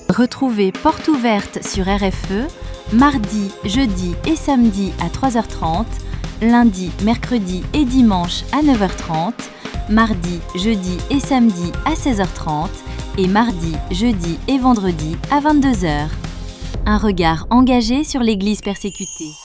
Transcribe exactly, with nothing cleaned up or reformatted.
Retrouvez Porte ouverte sur R F E, mardi, jeudi et samedi à trois heures trente, lundi, mercredi et dimanche à neuf heures trente, mardi, jeudi et samedi à seize heures trente et mardi, jeudi et vendredi à vingt-deux heures. Un regard engagé sur l'Église persécutée.